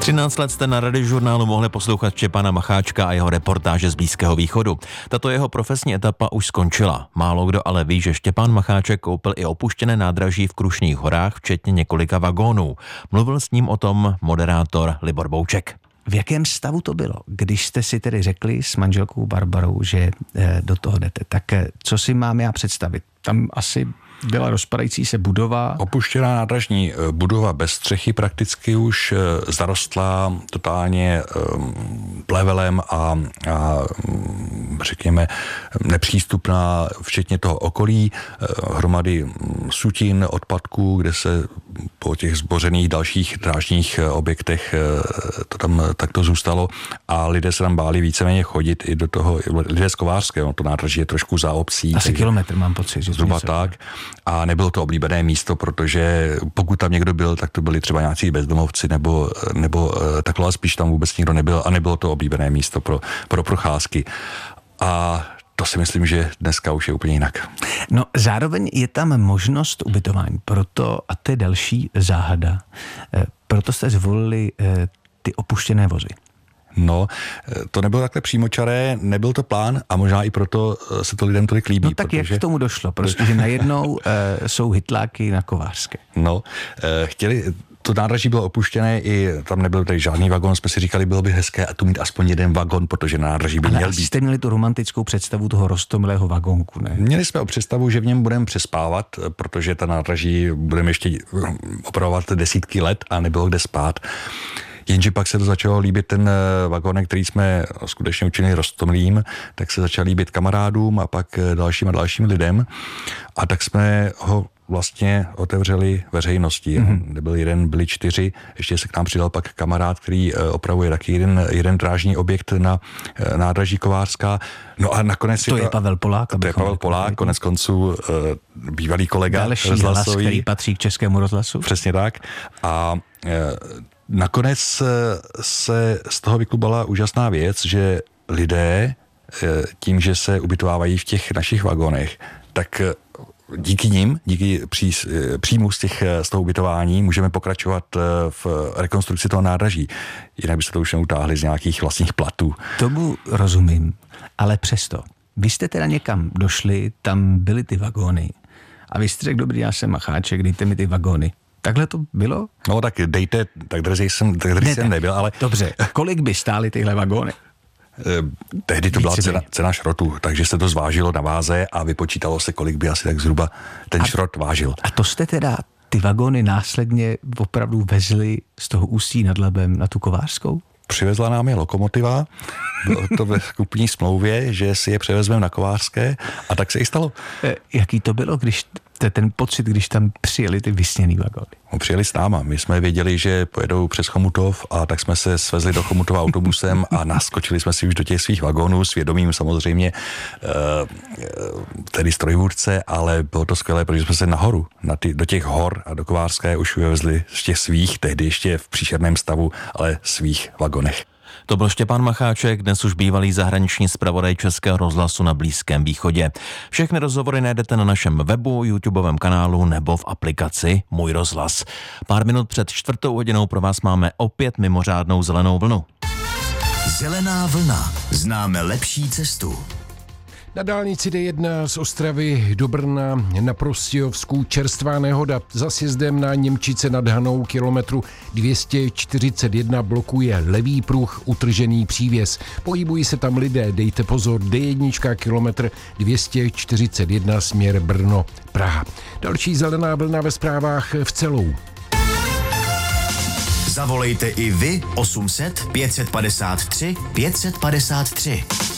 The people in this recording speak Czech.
13 let jste na Radiožurnálu mohli poslouchat Štěpána Macháčka a jeho reportáže z Blízkého východu. Tato jeho profesní etapa už skončila. Málo kdo ale ví, že Štěpán Macháček koupil i opuštěné nádraží v Krušných horách, včetně několika vagónů. Mluvil s ním o tom moderátor Libor Bouček. V jakém stavu to bylo, když jste si tedy řekli s manželkou Barbarou, že do toho jdete? Tak co si mám já představit? Tam asi byla rozpadající se budova. Opuštěná nádražní budova bez střechy prakticky už zarostla totálně plevelem a řekněme nepřístupná, včetně toho okolí, hromady sutin, odpadků, kde se po těch zbořených dalších drážních objektech to tam takto zůstalo a lidé se tam báli víceméně chodit i do toho, lidé z Kovářského, to nádraží je trošku za obcí. Asi kilometr mám pocit, že zhruba tak. A nebylo to oblíbené místo, protože pokud tam někdo byl, tak to byli třeba nějací bezdomovci nebo takhle, spíš tam vůbec nikdo nebyl a nebylo to oblíbené místo pro procházky. A to si myslím, že dneska už je úplně jinak. No zároveň je tam možnost ubytování, proto, a to je další záhada, proto jste zvolili ty opuštěné vozy. No, to nebylo takhle přímočaré, nebyl to plán a možná i proto se to lidem tolik líbí. No tak jak k tomu došlo? Prostě, že najednou jsou hytláky na Kovářské. No, to nádraží bylo opuštěné, i tam nebyl tady žádný vagon, jsme si říkali, bylo by hezké a tu mít aspoň jeden vagon, protože na nádraží by měl být. Ale jste měli tu romantickou představu toho roztomilého vagónku, ne? Měli jsme představu, že v něm budeme přespávat, protože ta nádraží budeme ještě opravovat desítky let a nebylo kde spát. Jenže pak se to začalo líbit ten vagónek, který jsme skutečně učinili roztomilým, tak se začal líbit kamarádům a pak dalším lidem. A tak jsme ho vlastně otevřeli veřejnosti. Nebyl jeden, byli 4, ještě se k nám přidal pak kamarád, který opravuje taky jeden drážní objekt na nádraží Kovářská. No a nakonec to je Pavel Polák. To je Pavel Polák, konec konců bývalý kolega další hlas, který patří k Českému rozhlasu. Přesně tak. A nakonec se z toho vyklubala úžasná věc, že lidé tím, že se ubytovávají v těch našich vagonech, tak díky nim, díky příjmu z toho ubytování můžeme pokračovat v rekonstrukci toho nádraží. Jinak by se to už neutáhli z nějakých vlastních platů. Tomu rozumím, ale přesto. Vy jste teda někam došli, tam byly ty vagóny a vy jste řekl, dobrý, já jsem Macháček, dejte mi ty vagóny. Takhle to bylo? No tak dejte, tak drzý jsem nebyl, ale... Dobře, kolik by stály tyhle vagóny? Tehdy to byla cena šrotu, takže se to zvážilo na váze a vypočítalo se, kolik by asi tak zhruba ten šrot vážil. A to jste teda ty vagóny následně opravdu vezli z toho Ústí nad Labem na tu Kovářskou? Přivezla nám je lokomotiva, bylo to ve kupní smlouvě, že si je převezmeme na Kovářské a tak se i stalo. Jaký to bylo, když ten pocit, když tam přijeli ty vysněný vagóny? No, přijeli s náma. My jsme věděli, že pojedou přes Chomutov a tak jsme se svezli do Chomutova autobusem a naskočili jsme si už do těch svých vagónů, svědomím samozřejmě tedy strojvůdce, ale bylo to skvělé, protože jsme se nahoru, do těch hor a do Kovářské už vyvezli z těch svých, tehdy ještě v příšerném stavu, ale svých vagonech. To byl Štěpán Macháček, dnes už bývalý zahraniční zpravodaj Českého rozhlasu na Blízkém východě. Všechny rozhovory najdete na našem webu, YouTubeovém kanálu nebo v aplikaci Můj rozhlas. Pár minut před 4:00 pro vás máme opět mimořádnou zelenou vlnu. Zelená vlna. Známe lepší cestu. Na dálnici D1 z Ostravy do Brna na Prostějovsku čerstvá nehoda. Za sjezdem na Němčice nad Hanou kilometru 241 blokuje levý pruh, utržený přívěs. Pohybují se tam lidé, dejte pozor, D1 kilometr 241 směr Brno-Praha. Další zelená vlna ve zprávách v celou. Zavolejte i vy 800 553 553.